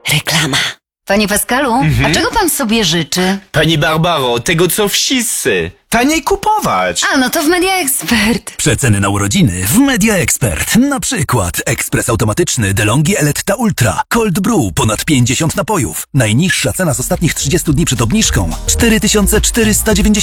Reklama. Panie Pascalu, a czego pan sobie życzy? Pani Barbaro, tego co wszyscy. Taniej kupować. A, no to w Media Expert. Przeceny na urodziny w Media Expert. Na przykład ekspres automatyczny DeLonghi Eletta Ultra, Cold Brew, ponad 50 napojów. Najniższa cena z ostatnich 30 dni przed obniżką 4490